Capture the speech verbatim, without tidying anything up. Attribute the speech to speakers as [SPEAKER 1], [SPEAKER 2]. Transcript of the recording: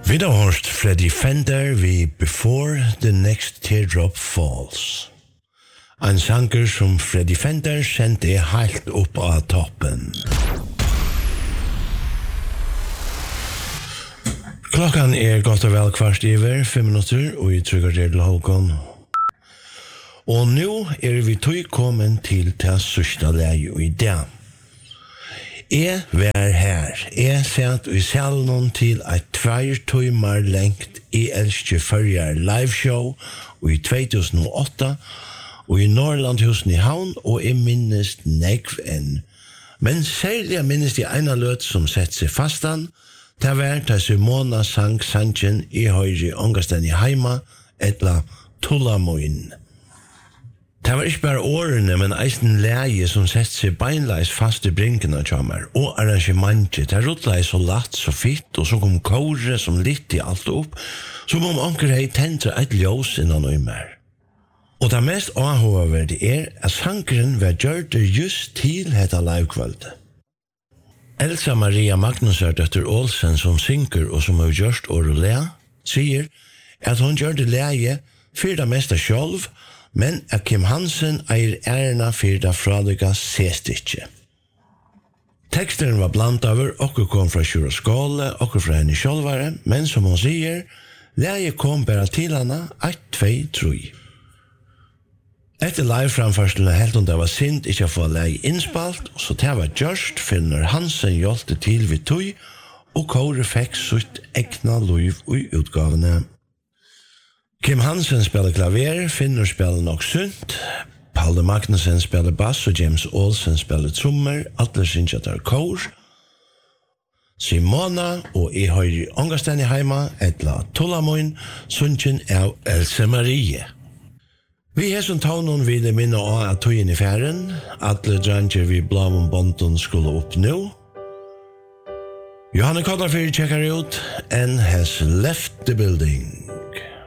[SPEAKER 1] Vi har hørt Freddie Fender vi Before the Next Teardrop Falls. En sanger som Freddie Fender sendte helt opp av toppen. Klokkan er godt og vel kvart iver, fem minutter, og vi trykker til Håkon. Og nå er vi tog kommet til til sørste leie i dag. Jeg var her. Jeg satt i salen til et tvær timer lengt i Elskje Førjar liveshow i to tusen og åtte og i Norrlandhusen i Havn, og jeg minnes nekv enn. Men særlig jeg minnes de ene løt som sett seg fastan, det var da Simona sang sangen i høyre ångasten i heima, etla Tullamoin. Det var ikke bare årene, men eisen leie som sett seg beinleis fast i brinkene kommer, og arrangementet. Det ruttlet så latt, så fitt, og så kom kåre som litt i alt opp, som om anker hei tentre et ljós innan og mer. Og det mest avhåverdige er at sangeren var gjort just til hetta livekvöldet. Elsa Maria Magnusar døtter Olsen som synger og som har gjort Orolea, sier at hun gjør det leie for det meste sjølv, men at Kim Hansen eier ærena for det fradige sestikje. Teksteren var blant over, okkur kom fra Sjura Skåle, okkur fra henne sjølvare, men som hun sier, leie kom bare til henne, ett, tvei, troi. Etter live-framførselen helt hun det var sint ikke å få leie innspalt, så det var gjørst, for når Hansen hjelte til vi tog, og Kåre fikk sutt egna liv i utgavene. Kim Hansen spiller klaver, Finnur spiller nok sunt, Palle Magnussen spiller bass og James Olsen spiller trommer, alle synes at det er kår. Simona og jeg har i ångasten i heima, etla Tullamoin, sunnsyn av Else Marie. Vi har som taunen ville minne av at tøyen i færen, alle dranger vi blavum bonton skulle opp nå. Johanne Kodafyr checker ut and has left the building.